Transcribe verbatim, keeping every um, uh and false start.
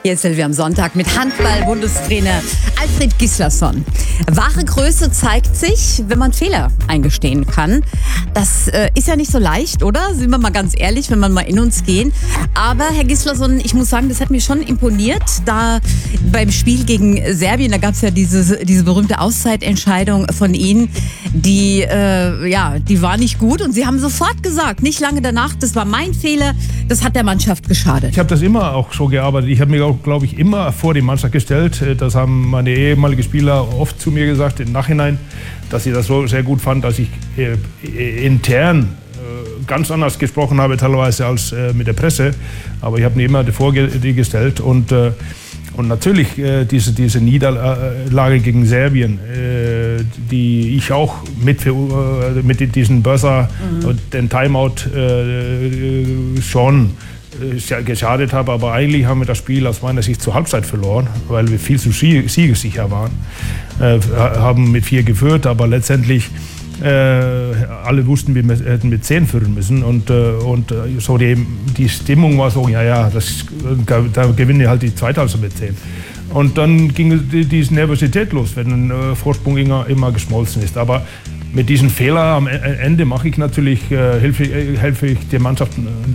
Jetzt sind wir am Sonntag mit Handball-Bundestrainer Alfred Gislason. Wahre Größe zeigt sich, wenn man Fehler eingestehen kann. Das äh, ist ja nicht so leicht, oder? Sind wir mal ganz ehrlich, wenn wir mal in uns gehen. Aber Herr Gislason, ich muss sagen, das hat mir schon imponiert. Da beim Spiel gegen Serbien, da gab es ja diese, diese berühmte Auszeitentscheidung von Ihnen. Die, äh, ja, die war nicht gut und Sie haben sofort gesagt, nicht lange danach, das war mein Fehler, das hat der Mannschaft geschadet. Ich habe das immer auch so gearbeitet. Ich habe mich auch, glaube ich, immer vor die Mannschaft gestellt. Das haben meine ehemaligen Spieler oft zu mir gesagt im Nachhinein, dass sie das so sehr gut fand, dass ich äh, intern äh, ganz anders gesprochen habe teilweise als äh, mit der Presse. Aber ich habe mich immer davor ge gestellt und äh, Und natürlich äh, diese, diese Niederlage gegen Serbien, äh, die ich auch mit, für, äh, mit diesem Buzzer mhm. und den Timeout äh, schon äh, geschadet habe. Aber eigentlich haben wir das Spiel aus meiner Sicht zur Halbzeit verloren, weil wir viel zu siegessicher waren. Äh, haben mit vier geführt, aber letztendlich Äh, alle wussten, wir hätten mit zehn führen müssen und, äh, und äh, so die, die Stimmung war so, ja, ja, das, da, da gewinnen halt die Zweite also mit zehn. Und dann ging die, diese Nervosität los, wenn ein äh, Vorsprung immer, immer geschmolzen ist. Aber mit diesem Fehler am Ende mache ich natürlich, äh, helfe, helfe ich der Mannschaft